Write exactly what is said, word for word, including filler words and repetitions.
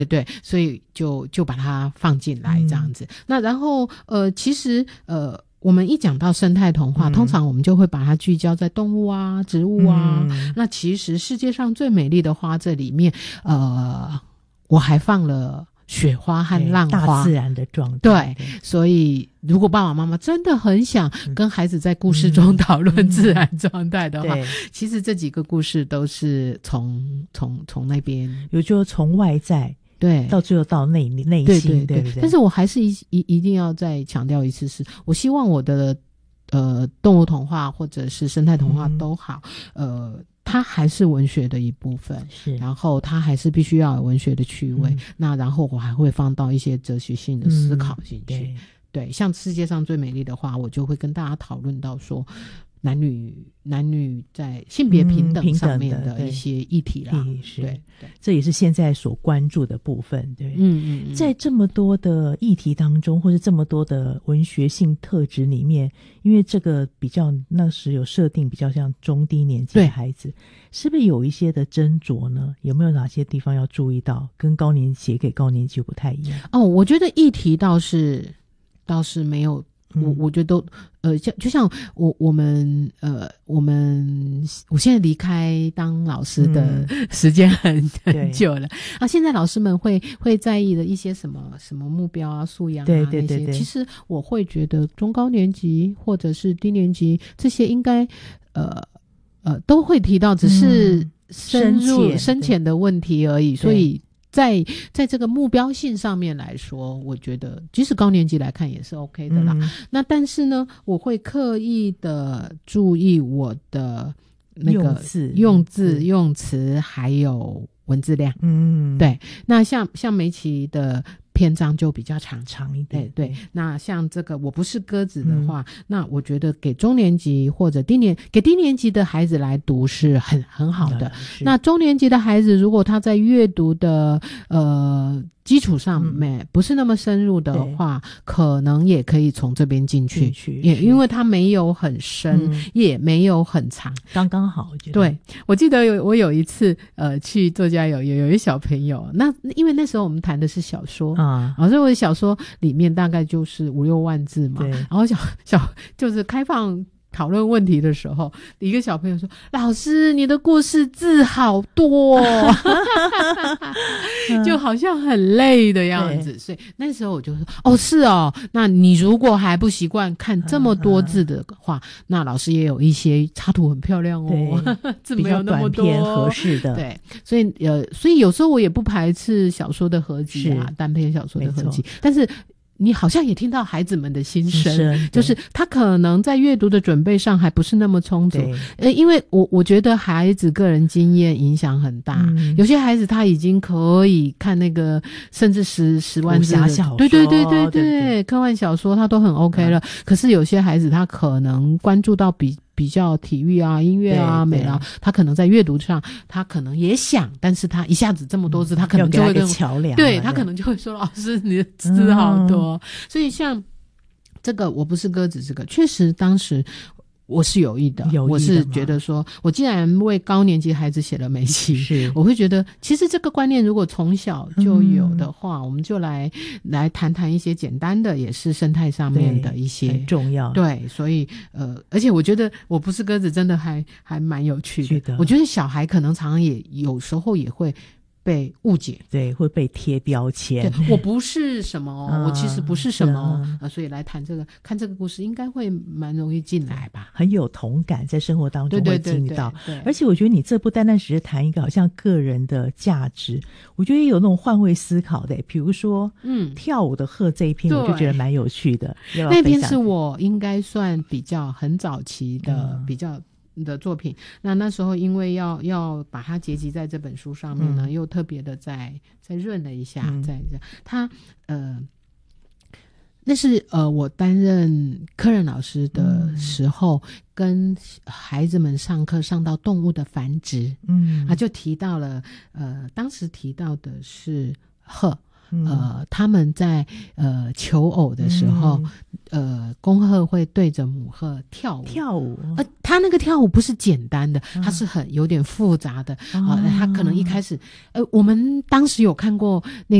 对，所以就就把它放进来这样子。嗯、那然后呃，其实呃，我们一讲到生态童话，嗯、通常我们就会把它聚焦在动物啊、植物啊。嗯、那其实世界上最美丽的花这里面，呃，我还放了雪花和浪花， 大自然的状态。 对，所以如果爸爸妈妈真的很想跟孩子在故事中讨论自然状态的话，嗯嗯、其实这几个故事都是从从从那边， 有就从外在。对，到最后到内内心， 对对 对, 对, 对。但是我还是一一一定要再强调一次是，我希望我的呃动物童话或者是生态童话都好，嗯、呃，它还是文学的一部分， 是， 然后它还是必须要有文学的趣味。嗯、那然后我还会放到一些哲学性的思考进去。嗯、对, 对，像世界上最美丽的花，我就会跟大家讨论到说。男女男女在性别平等上面的一些议题啦， 嗯、 对, 对, 对， 这也是现在所关注的部分，对， 嗯嗯嗯， 在这么多的议题当中，或者这么多的文学性特质里面，因为这个比较那时有设定比较像中低年级的孩子，是不是有一些的斟酌呢？有没有哪些地方要注意到，跟高年级给高年级不太一样？ 哦，我觉得议题倒是倒是没有。我我觉得都呃，像就像我我们呃，我们我现在离开当老师的时间很、嗯、很久了啊。现在老师们会会在意的一些什么什么目标啊、素养啊对对对对那些，其实我会觉得中高年级或者是低年级这些应该呃呃都会提到，只是深入、嗯、深浅的问题而已，所以。在在这个目标性上面来说，我觉得即使高年级来看也是 OK 的啦。嗯、那但是呢，我会刻意的注意我的那个用字、 用字、用词还有文字量。嗯，对。那像像梅琪的篇章就比较长长一点， 对对。那像这个我不是鸽子的话，嗯、那我觉得给中年级或者低年给低年级的孩子来读是很很好的。嗯、那中年级的孩子，如果他在阅读的呃基础上没、嗯、不是那么深入的话，可能也可以从这边进去，进去也因为它没有很深，嗯、也没有很长， 刚刚好。我觉得对，我记得有我有一次呃去作家有有有一小朋友，那因为那时候我们谈的是小说啊，然后所以我的小说里面大概就是五六万字嘛，然后小小就是开放。讨论问题的时候，一个小朋友说：“老师，你的故事字好多、哦，就好像很累的样子。”所以那时候我就说：“哦，是哦，那你如果还不习惯看这么多字的话，嗯嗯那老师也有一些插图很漂亮哦，字没有那么多， 比较短篇合适的。 对，所以呃，所以有时候我也不排斥小说的合集啊，单篇小说的合集，但是。”你好像也听到孩子们的心声，心声就是他可能在阅读的准备上还不是那么充足，呃，因为我我觉得孩子个人经验影响很大，嗯、有些孩子他已经可以看那个甚至十十万字的小说， 对对对对 对, 对, 对科幻小说他都很 OK 了，嗯、可是有些孩子他可能关注到比。比较体育啊、音乐啊、美啊，他可能在阅读上，他可能也想，但是他一下子这么多字，嗯、他可能就会跟桥梁， 对他可能就会说：“老师，你的字好多。嗯”所以像这个，我不是鸽子，这个确实当时。我是有意的， 有意的， 我是觉得说，我既然为高年级孩子写了梅琪，我会觉得，其实这个观念如果从小就有的话，嗯、我们就来来谈谈一些简单的，也是生态上面的一些很重要。 对，所以呃，而且我觉得我不是鸽子，真的还还蛮有趣的。我觉得小孩可能常常也有时候也会。被误解， 对，会被贴标签。 对，我不是什么、嗯、我其实不是什么、嗯、啊，所以来谈这个，看这个故事应该会蛮容易进来吧， 很有同感，在生活当中会经历到。 对对对对对， 而且我觉得你这不单单只是谈一个好像个人的价值，我觉得也有那种换位思考的，比如说，嗯，跳舞的鹤这一篇，我就觉得蛮有趣的。要不要那篇是我应该算比较很早期的，嗯、比较。的作品，那那时候因为要要把它结集在这本书上面呢，嗯、又特别的再再润了一下，嗯、再这样，他呃，那是呃我担任科任老师的时候，嗯、跟孩子们上课上到动物的繁殖，嗯，他就提到了呃，当时提到的是鹤。呃，他们在呃求偶的时候，嗯、 呃公鹤会对着母鹤跳舞， 跳舞， 呃，他那个跳舞不是简单的，他是很有点复杂的啊、哦呃。他可能一开始，呃，我们当时有看过那